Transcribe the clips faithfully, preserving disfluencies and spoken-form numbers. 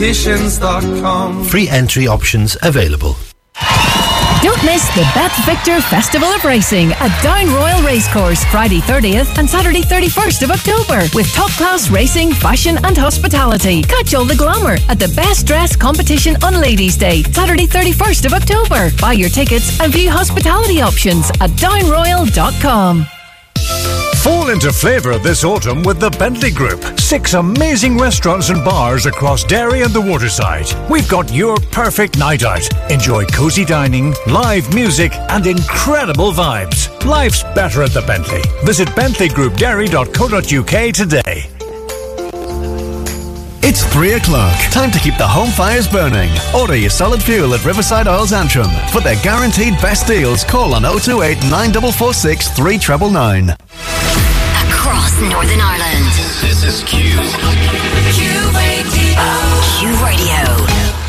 conditions dot com. Free entry options available. Don't miss the Bet Victor Festival of Racing at Down Royal Racecourse, Friday thirtieth and Saturday thirty-first of October, with top-class racing, fashion and hospitality. Catch all the glamour at the Best Dress Competition on Ladies' Day, Saturday thirty-first of October. Buy your tickets and view hospitality options at down royal dot com. Fall into flavour this autumn with the Bentley Group. Six amazing restaurants and bars across Derry and the waterside. We've got your perfect night out. Enjoy cosy dining, live music and incredible vibes. Life's better at the Bentley. Visit bentley group derry dot co dot uk today. It's three o'clock. Time to keep the home fires burning. Order your solid fuel at Riverside Oils Antrim. For their guaranteed best deals, call on oh two eight, nine four four six, three nine nine nine. Across Northern Ireland. This is Q. Q Radio. Q Radio.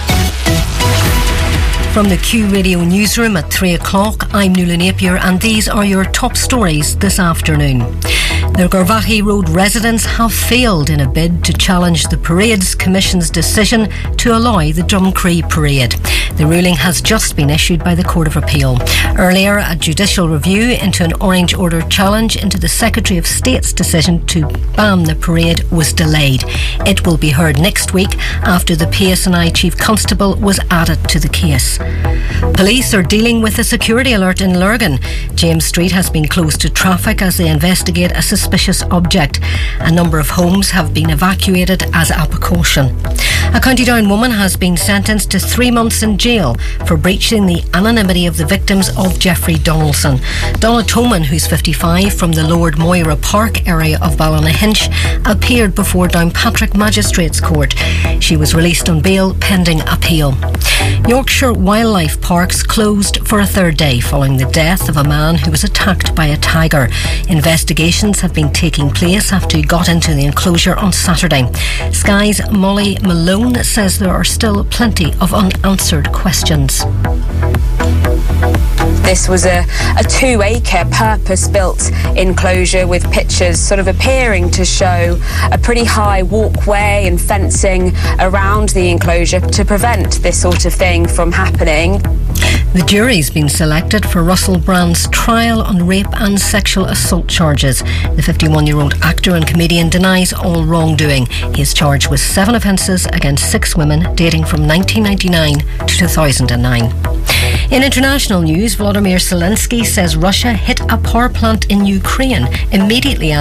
From the Q Radio newsroom at three o'clock, I'm Nuala Napier and these are your top stories this afternoon. The Garvaghey Road residents have failed in a bid to challenge the Parades Commission's decision to allow the Drumcree Parade. The ruling has just been issued by the Court of Appeal. Earlier, a judicial review into an Orange Order challenge into the Secretary of State's decision to ban the parade was delayed. It will be heard next week after the P S N I Chief Constable was added to the case. Police are dealing with a security alert in Lurgan. James Street has been closed to traffic as they investigate a suspicious object. A number of homes have been evacuated as a precaution. A County Down woman has been sentenced to three months in jail for breaching the anonymity of the victims of Jeffrey Donaldson. Donna Toman, who's fifty-five, from the Lord Moira Park area of Ballynahinch, appeared before Downpatrick Magistrates Court. She was released on bail pending appeal. Yorkshire Wildlife Parks closed for a third day following the death of a man who was attacked by a tiger. Investigations have been taking place after he got into the enclosure on Saturday. Sky's Molly Malone says there are still plenty of unanswered questions. This was a, a two-acre purpose-built enclosure with pictures sort of appearing to show a pretty high walkway and fencing around the enclosure to prevent this sort of thing from happening. The jury's been selected for Russell Brand's trial on rape and sexual assault charges. The fifty-one-year-old actor and comedian denies all wrongdoing. He is charged with seven offences against six women dating from nineteen ninety-nine to two thousand nine. In international news, Volodymyr Zelensky says Russia hit a power plant in Ukraine immediately